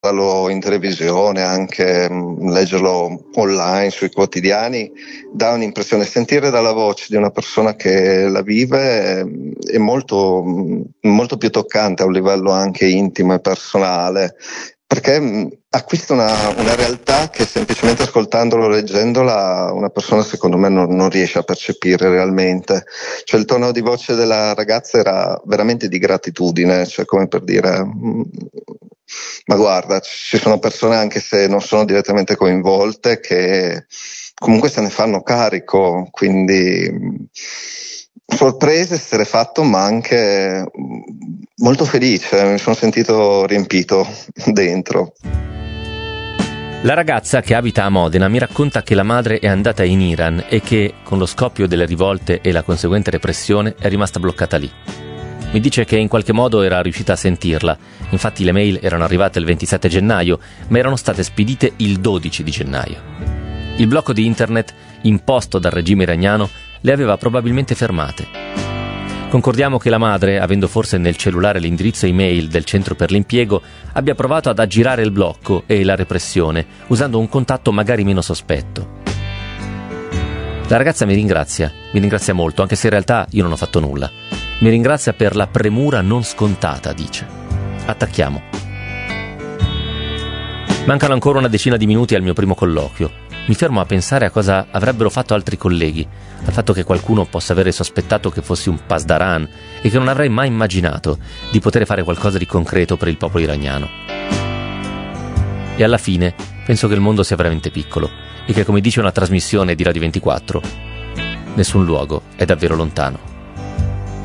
guardarlo in televisione, anche leggerlo online sui quotidiani, dà un'impressione. Sentire dalla voce di una persona che la vive è molto, molto più toccante a un livello anche intimo e personale, perché acquista una realtà che semplicemente ascoltandolo, leggendola, una persona secondo me non riesce a percepire realmente. Cioè il tono di voce della ragazza era veramente di gratitudine, cioè come per dire ma guarda, ci sono persone anche se non sono direttamente coinvolte che comunque se ne fanno carico, quindi sorpresa essere fatto, ma anche molto felice, mi sono sentito riempito dentro. La ragazza, che abita a Modena, mi racconta che la madre è andata in Iran e che, con lo scoppio delle rivolte e la conseguente repressione, è rimasta bloccata lì. Mi dice che in qualche modo era riuscita a sentirla, infatti le mail erano arrivate il 27 gennaio, ma erano state spedite il 12 di gennaio. Il blocco di internet, imposto dal regime iraniano, le aveva probabilmente fermate. Concordiamo che la madre, avendo forse nel cellulare l'indirizzo email del centro per l'impiego, abbia provato ad aggirare il blocco e la repressione, usando un contatto magari meno sospetto. La ragazza mi ringrazia molto, anche se in realtà io non ho fatto nulla. Mi ringrazia per la premura non scontata, dice. Attacchiamo. Mancano ancora una decina di minuti al mio primo colloquio. Mi fermo a pensare a cosa avrebbero fatto altri colleghi, al fatto che qualcuno possa avere sospettato che fossi un pasdaran e che non avrei mai immaginato di poter fare qualcosa di concreto per il popolo iraniano. E alla fine penso che il mondo sia veramente piccolo e che, come dice una trasmissione di Radio 24, nessun luogo è davvero lontano.